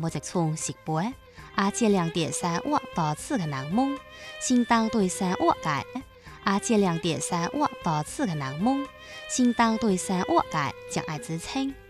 冇一寸食杯，阿接两碟山沃多次嘅人梦，心当对山沃解，阿接两碟山沃多次嘅人梦，心当对山沃解将爱之称。